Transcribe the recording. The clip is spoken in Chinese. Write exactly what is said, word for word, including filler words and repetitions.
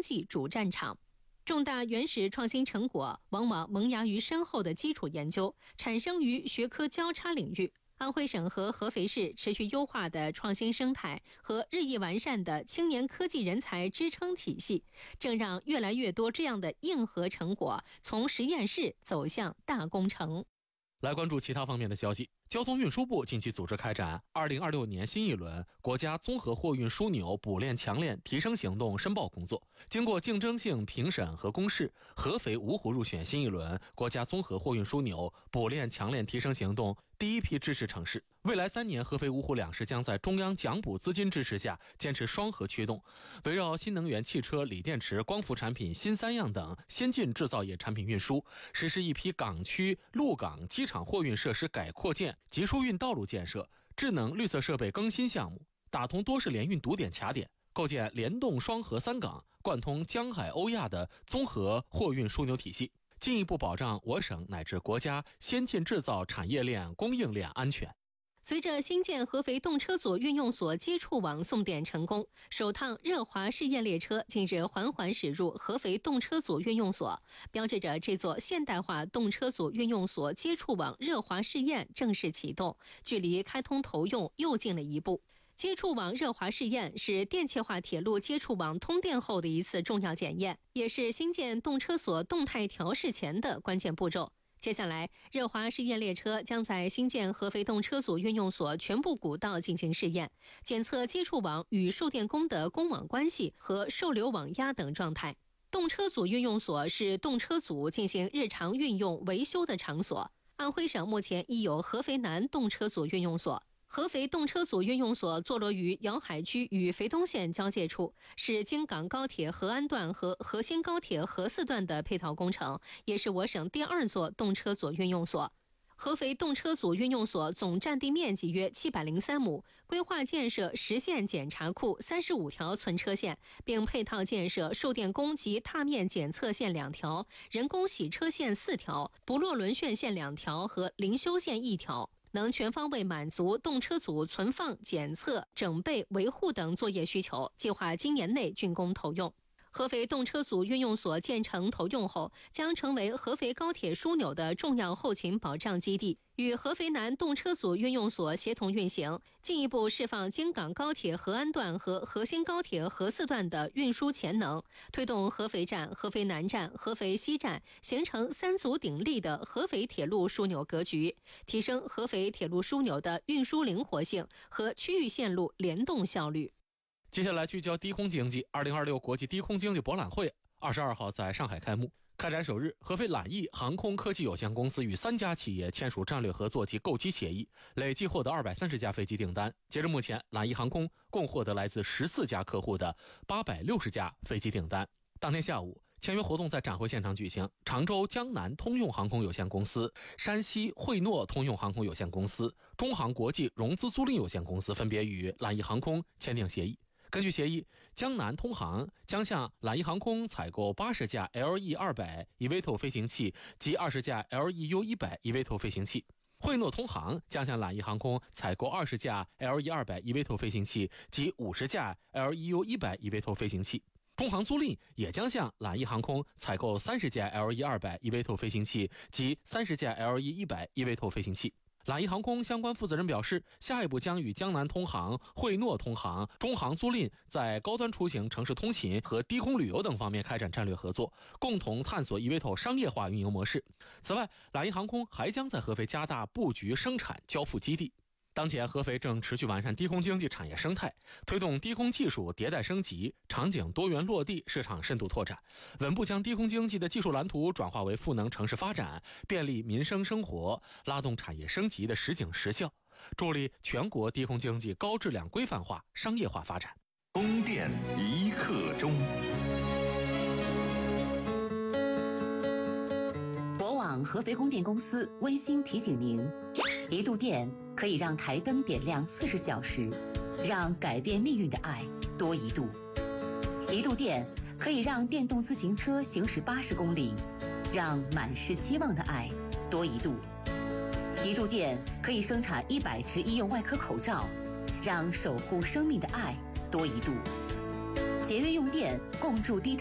济主战场。重大原始创新成果往往萌芽于深厚的基础研究，产生于学科交叉领域。安徽省和合肥市持续优化的创新生态和日益完善的青年科技人才支撑体系，正让越来越多这样的硬核成果从实验室走向大工程。 来关注其他方面的消息。交通运输部近期组织开展二零二六年新一轮国家综合货运枢纽补链强链提升行动申报工作。经过竞争性评审和公示，合肥芜湖入选新一轮国家综合货运枢纽补链强链提升行动第一批支持城市。未来三年，合肥芜湖两市将在中央奖补资金支持下，坚持双核驱动，围绕新能源汽车、锂电池、光伏产品、新三样等先进制造业产品运输，实施一批港区、陆港、机场货运设施改扩建及输运道路建设、智能绿色设备更新项目，打通多市联运堵点卡点，构建联动双核三港，贯通江海欧亚的综合货运枢纽体系，进一步保障我省乃至国家先进制造产业链供应链安全。 随着新建合肥动车组运用所接触网送电成功，首趟热华试验列车近日缓缓驶入合肥动车组运用所，标志着这座现代化动车组运用所接触网热华试验正式启动，距离开通投用又近了一步。接触网热华试验是电气化铁路接触网通电后的一次重要检验，也是新建动车所动态调试前的关键步骤。接下来，热华试验列车将在新建合肥动车组运用所全部古道进行试验，检测接触网与售电工的公网关系和受流网压等状态。动车组运用所是动车组进行日常运用维修的场所。安徽省目前亦有合肥南动车组运用所。合肥动车组运用所坐落于瑶海区与肥东县交界处，是京港高铁合安段和河新高铁合四段的配套工程，也是我省第二座动车组运用所。合肥动车组运用所总占地面积约七百零三亩，规划建设实线检查库三十五条存车线，并配套建设售电工及踏面检测线两条、人工洗车线四条、不落轮旋线两条和零修线一条，能全方位满足动车组存放、检测、整备、维护等作业需求，计划今年内竣工投用。合肥动车组运用所建成投用后，将成为合肥高铁枢纽的重要后勤保障基地，与合肥南动车组运用所协同运行，进一步释放京港高铁合安段和河新高铁合四段的运输潜能，推动合肥站、合肥南站、合肥西站形成三足鼎立的合肥铁路枢纽格局，提升合肥铁路枢纽的运输灵活性和区域线路联动效率。 接下来聚焦低空经济。二零二六国际低空经济博览会二十二号在上海开幕。开展首日，合肥揽益航空科技有限公司与三家企业签署战略合作及购机协议，累计获得二百三十架飞机订单。截至目前，揽益航空共获得来自十四家客户的八百六十架飞机订单。当天下午，签约活动在展会现场举行，常州江南通用航空有限公司、山西汇诺通用航空有限公司、中航国际融资租赁有限公司分别与揽益航空签订协议。根据协议，江南通航将向揽益航空采购八十架 L E 二百 eVTOL 飞行器及二十架 L E U 一百 eVTOL 飞行器。汇诺通航将向揽益航空采购二十架 L E 二百 eVTOL 飞行器及五十架 L E U 一百 eVTOL 飞行器。中航租赁也将向揽益航空采购三十架 L E 二百 eVTOL 飞行器及三十架 L E 一百 eVTOL 飞行器。揽益航空相关负责人表示，下一步将与江南通航、汇诺通航、中航租赁在高端出行、城市通勤和低空旅游等方面开展战略合作，共同探索 eVTOL 商业化运营模式。此外，揽益航空还将在合肥加大布局生产交付基地。当前，合肥正持续完善低空经济产业生态，推动低空技术迭代升级、场景多元落地、市场深度拓展，稳步将低空经济的技术蓝图转化为赋能城市发展、便利民生生活、拉动产业升级的实景实效，助力全国低空经济高质量规范化、商业化发展。 供电一刻钟。 国网合肥供电公司温馨提醒您，一度电可以让台灯点亮四十小时，让改变命运的爱多一度。一度电可以让电动自行车行驶八十公里，让满是希望的爱多一度。一度电可以生产一百只医用外科口罩，让守护生命的爱多一度。节约用电，共筑低